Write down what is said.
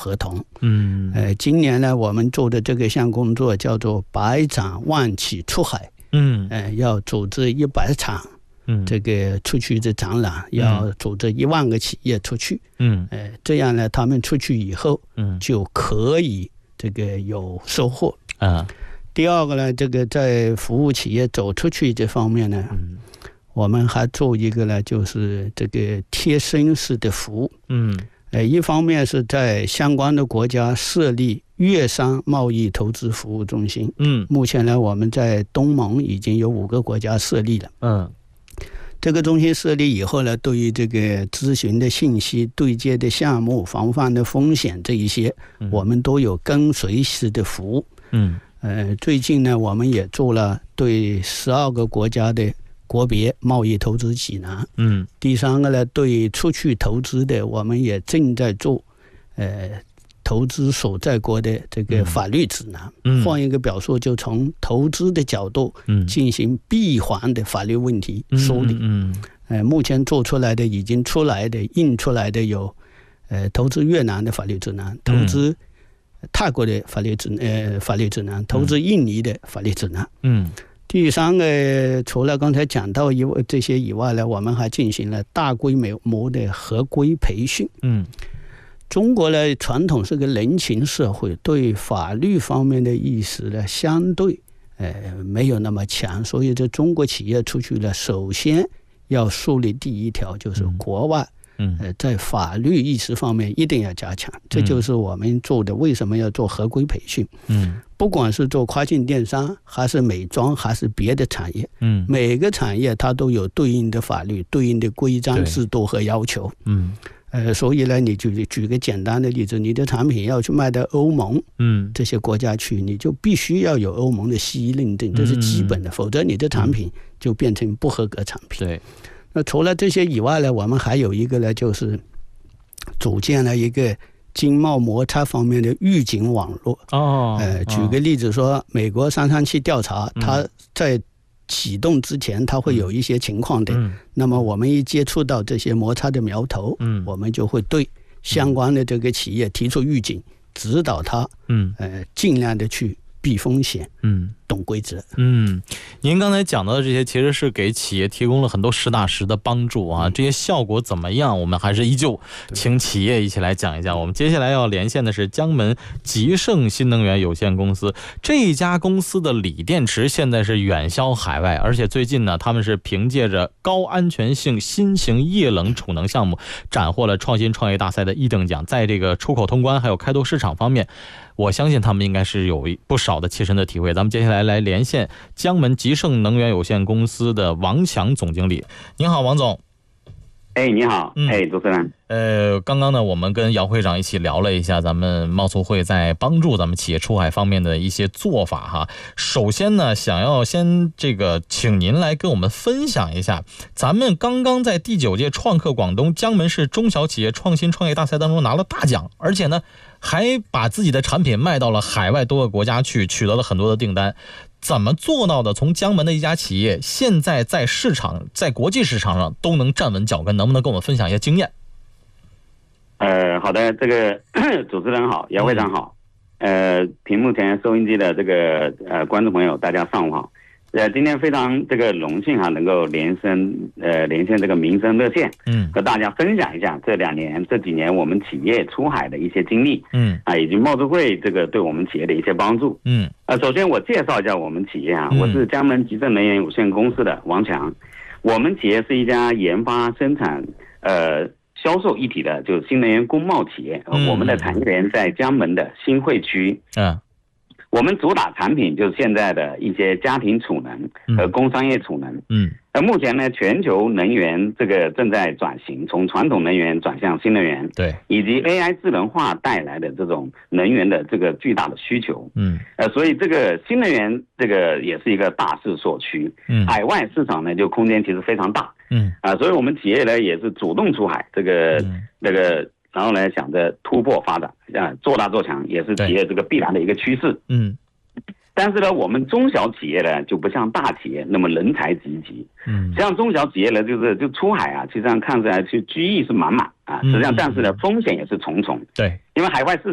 合同。今年呢，我们做的这个项工作叫做百展万企出海。要组织100场这个出去的展览，要组织1万个企业出去。这样呢，他们出去以后就可以这个有收获。第二个呢，这个在服务企业走出去这方面呢，我们还做一个呢，就是这个贴身式的服务。一方面是在相关的国家设立粤商贸易投资服务中心。目前呢，我们在东盟已经有5个国家设立了。这个中心设立以后呢，对于这个咨询的信息、对接的项目、防范的风险这一些，我们都有跟随式的服务。最近呢，我们也做了对12个国家的国别贸易投资指南。第3个呢，对出去投资的，我们也正在做投资所在国的这个法律指南。换一个表述，就从投资的角度进行闭环的法律问题梳理。目前做出来的、已经出来的、印出来的有投资越南的法律指南，投资泰国的法律指南，投资印尼的法律指南。第3个，除了刚才讲到这些以外呢，我们还进行了大规模的合规培训。中国呢，传统是个人情社会，对法律方面的意识呢，相对没有那么强，所以这中国企业出去了，首先要树立第一条，就是国外在法律意识方面一定要加强。这就是我们做的，为什么要做合规培训。不管是做跨境电商，还是美妆，还是别的产业，每个产业它都有对应的法律、对应的规章制度和要求。所以呢，你举个简单的例子，你的产品要去卖到欧盟这些国家去，你就必须要有欧盟的CE认证，这是基本的，否则你的产品就变成不合格产品。对。那除了这些以外呢，我们还有一个呢，就是组建了一个经贸摩擦方面的预警网络。举个例子说，美国337调查，它在启动之前它会有一些情况的。那么我们一接触到这些摩擦的苗头，我们就会对相关的这个企业提出预警，指导它尽量的去避风险，懂规则。 您刚才讲到的这些其实是给企业提供了很多实打实的帮助啊，这些效果怎么样，我们还是依旧请企业一起来讲一讲。我们接下来要连线的是江门吉盛新能源有限公司，这一家公司的锂电池现在是远销海外，而且最近呢，他们是凭借着高安全性新型液冷储能项目斩获了创新创业大赛的1等奖，在这个出口通关还有开拓市场方面，我相信他们应该是有不少的切身的体会。咱们接下来连线江门吉盛能源有限公司的王强总经理。您好，王总。 你好。主持人。 刚刚呢，我们跟姚会长一起聊了一下咱们贸促会在帮助咱们企业出海方面的一些做法哈。首先呢，想要先请您来跟我们分享一下，咱们刚刚在第9届创客广东江门市中小企业创新创业大赛当中拿了大奖，而且呢，还把自己的产品卖到了海外多个国家去，取得了很多的订单。怎么做到的？从江门的一家企业，现在在国际市场上都能站稳脚跟，能不能跟我们分享一下经验？ 好的，这个主持人好，姚会长好，屏幕前收音机的这个观众朋友，大家上午好。今天非常荣幸能够连线这个民生热线，和大家分享一下这几年我们企业出海的一些经历，以及贸促会对我们企业的一些帮助。首先我介绍一下我们企业我是江门吉盛能源有限公司的王强。我们企业是一家研发、生产、销售一体的就是新能源工贸企业。我们的产业园在江门的新会区。我们主打产品就是现在的一些家庭储能和工商业储能。目前呢，全球能源正在转型，从传统能源转向新能源，对，以及 AI 智能化带来的这种能源的巨大的需求。所以新能源也是一个大势所趋。海外市场呢就空间其实非常大。所以我们企业呢也是主动出海，然后呢，想着突破发展，做大做强，也是企业必然的一个趋势。但是呢，我们中小企业呢就不像大企业那么人才济济。像中小企业呢，就出海实际上看起来去机遇是满满实际上但是呢风险也是重重。对，因为海外市